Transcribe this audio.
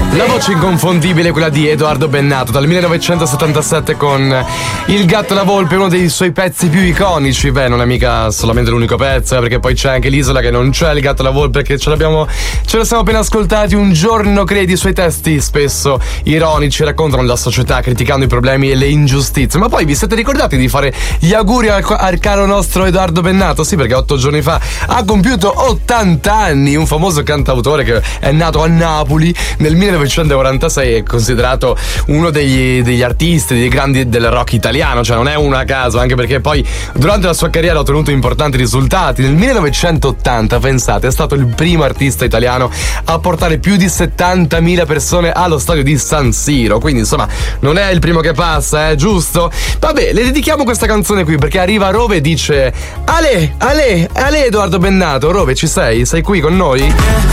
La voce inconfondibile, quella di Edoardo Bennato, dal 1977 con Il gatto e la volpe, uno dei suoi pezzi più iconici. Beh, non è mica solamente l'unico pezzo, perché poi c'è anche l'Isola, che non c'è il gatto e la volpe, perché ce lo siamo appena ascoltati. Un giorno credi, i suoi testi spesso ironici raccontano la società, criticando i problemi e le ingiustizie. Ma poi vi siete ricordati di fare gli auguri al caro nostro Edoardo Bennato? Sì, perché 8 giorni fa ha compiuto 80 anni, un famoso cantautore che è nato a Napoli nel 1946, è considerato uno degli artisti, dei grandi del rock italiano, cioè non è uno a caso, anche perché poi durante la sua carriera ha ottenuto importanti risultati. Nel 1980, pensate, è stato il primo artista italiano a portare più di 70.000 persone allo stadio di San Siro, quindi insomma non è il primo che passa, giusto? Vabbè, le dedichiamo questa canzone qui perché arriva Rove e dice Ale Edoardo Bennato. Rove, ci sei? Sei qui con noi?